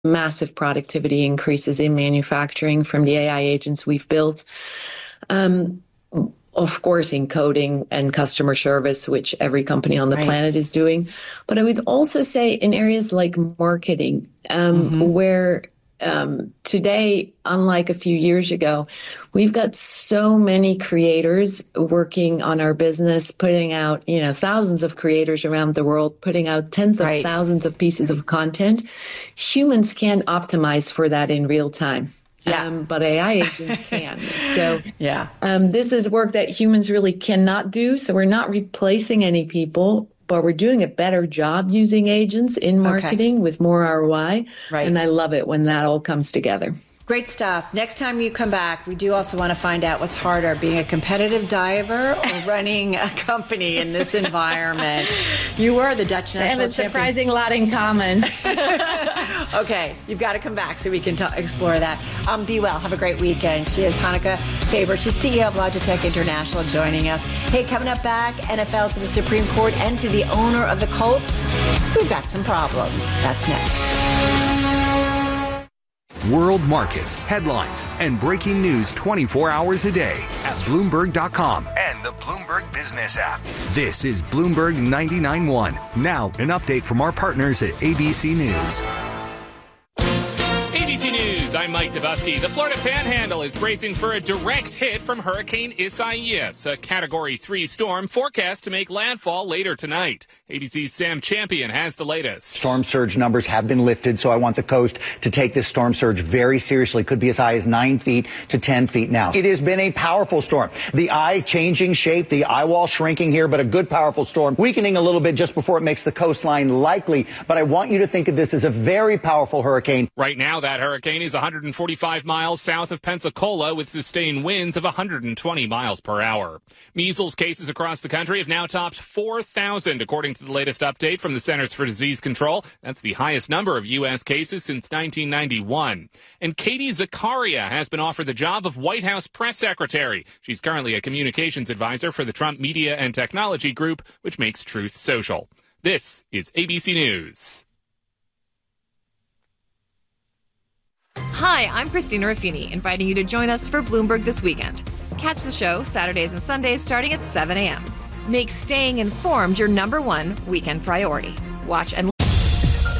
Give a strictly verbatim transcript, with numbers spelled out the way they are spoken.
massive productivity increases in manufacturing from the A I agents we've built. Um, of course, in coding and customer service, which every company on the right. planet is doing. But I would also say in areas like marketing, um, mm-hmm. where um, today, unlike a few years ago, we've got so many creators working on our business, putting out, you know, thousands of creators around the world, putting out tens of right. thousands of pieces of content. Humans can't optimize for that in real time. Yeah. Um, but A I agents can. So yeah. um, this is work that humans really cannot do. So we're not replacing any people, but we're doing a better job using agents in marketing okay. with more R O I. Right. And I love it when that all comes together. Great stuff. Next time you come back, we do also want to find out what's harder, being a competitive diver or running a company in this environment. You were the Dutch national champion. They have a surprising lot in common. Okay, you've got to come back so we can t- explore that. Um, be well. Have a great weekend. She is Hanneke Faber. She's C E O of Logitech International, joining us. Hey, coming up back, N F L to the Supreme Court and to the owner of the Colts. We've got some problems. That's next. World markets, headlines, and breaking news twenty-four hours a day at Bloomberg dot com and the Bloomberg Business app. This is Bloomberg ninety-nine point one. Now, an update from our partners at A B C News. A B C News, I'm Mike Dubusky. The Florida Panhandle is bracing for a direct hit from Hurricane Isaias, a Category three storm forecast to make landfall later tonight. A B C's Sam Champion has the latest. Storm surge numbers have been lifted, so I want the coast to take this storm surge very seriously. Could be as high as nine feet to ten feet now. It has been a powerful storm. The eye changing shape, the eye wall shrinking here, but a good powerful storm, weakening a little bit just before it makes the coastline likely. But I want you to think of this as a very powerful hurricane. Right now, that hurricane is one hundred forty-five miles south of Pensacola with sustained winds of one hundred twenty miles per hour. Measles cases across the country have now topped four thousand, according to the latest update from the Centers for Disease Control. That's the highest number of U S cases since nineteen ninety-one. And Katie Zakaria has been offered the job of White House press secretary. She's currently a communications advisor for the Trump Media and Technology Group, which makes Truth Social. This is A B C News. Hi, I'm Christina Ruffini, inviting you to join us for Bloomberg This Weekend. Catch the show Saturdays and Sundays starting at seven a.m. Make staying informed your number one weekend priority. Watch and